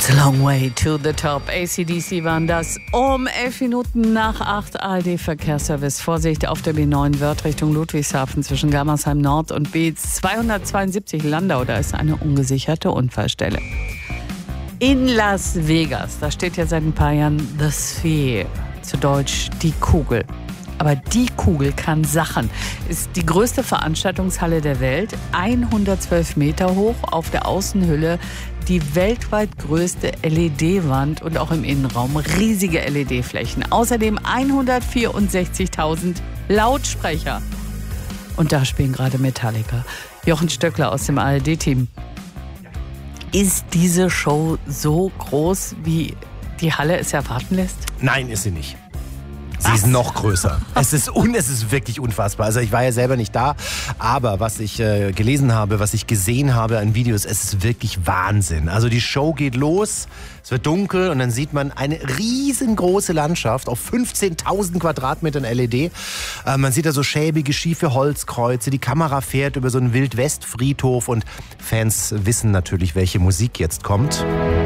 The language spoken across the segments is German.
It's a long way to the top. AC/DC waren das um 11 Minuten nach 8. ARD-Verkehrsservice. Vorsicht auf der B9 Wörth Richtung Ludwigshafen zwischen Germersheim Nord und B272 Landau. Da ist eine ungesicherte Unfallstelle. In Las Vegas, da steht ja seit ein paar Jahren The Sphere, zu Deutsch die Kugel. Aber die Kugel kann Sachen. Ist die größte Veranstaltungshalle der Welt, 112 Meter hoch, auf der Außenhülle die weltweit größte LED-Wand und auch im Innenraum riesige LED-Flächen. Außerdem 164.000 Lautsprecher. Und da spielen gerade Metallica. Jochen Stöckler aus dem ARD-Team. Ist diese Show so groß, wie die Halle es erwarten lässt? Nein, ist sie nicht. Sie ist noch größer. Es ist wirklich unfassbar. Also ich war ja selber nicht da, aber was ich gelesen habe, was ich gesehen habe an Videos, es ist wirklich Wahnsinn. Also die Show geht los, es wird dunkel und dann sieht man eine riesengroße Landschaft auf 15.000 Quadratmetern LED. Man sieht da so schäbige, schiefe Holzkreuze, die Kamera fährt über so einen Wildwest-Friedhof und Fans wissen natürlich, welche Musik jetzt kommt.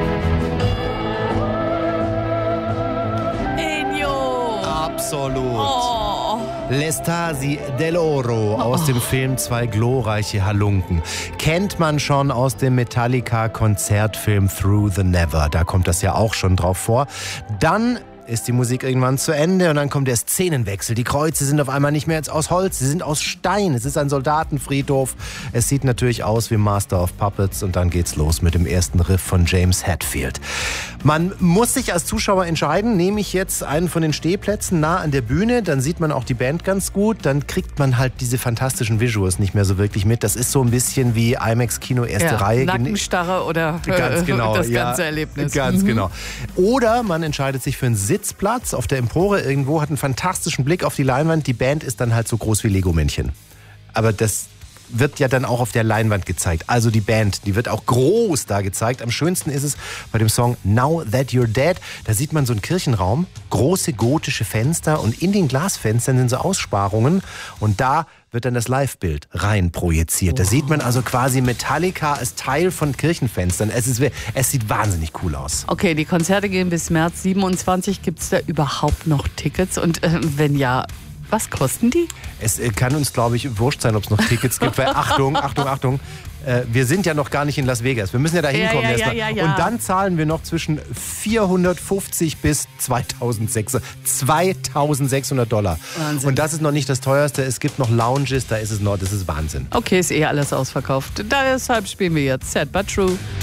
Absolut. Oh. L'Estasi dell'Oro aus dem Film Zwei glorreiche Halunken. Kennt man schon aus dem Metallica-Konzertfilm Through the Never. Da kommt das ja auch schon drauf vor. Dann ist die Musik irgendwann zu Ende und dann kommt der Szenenwechsel. Die Kreuze sind auf einmal nicht mehr jetzt aus Holz, sie sind aus Stein. Es ist ein Soldatenfriedhof. Es sieht natürlich aus wie Master of Puppets und dann geht's los mit dem ersten Riff von James Hetfield. Man muss sich als Zuschauer entscheiden, nehme ich jetzt einen von den Stehplätzen nah an der Bühne, dann sieht man auch die Band ganz gut, dann kriegt man halt diese fantastischen Visuals nicht mehr so wirklich mit. Das ist so ein bisschen wie IMAX-Kino erste Reihe. Nackenstarre oder ganz genau, das ganze Erlebnis. Ganz genau. Oder man entscheidet sich für einen Sitzplatz auf der Empore irgendwo, hat einen fantastischen Blick auf die Leinwand. Die Band ist dann halt so groß wie Lego-Männchen. Aber das wird ja dann auch auf der Leinwand gezeigt. Also die Band, die wird auch groß da gezeigt. Am schönsten ist es bei dem Song Now That You're Dead. Da sieht man so einen Kirchenraum, große gotische Fenster und in den Glasfenstern sind so Aussparungen und da wird dann das Live-Bild rein projiziert. Da sieht man also quasi Metallica als Teil von Kirchenfenstern. Es sieht wahnsinnig cool aus. Okay, die Konzerte gehen bis März 27. Gibt es da überhaupt noch Tickets? Und wenn ja, was kosten die? Es kann uns, glaube ich, wurscht sein, ob es noch Tickets gibt, weil Achtung, wir sind ja noch gar nicht in Las Vegas. Wir müssen ja da hinkommen erstmal. Ja. Und dann zahlen wir noch zwischen 450 bis 2.600 Dollar. Wahnsinn. Und das ist noch nicht das teuerste. Es gibt noch Lounges, das ist Wahnsinn. Okay, ist alles ausverkauft. Deshalb spielen wir jetzt Sad But True.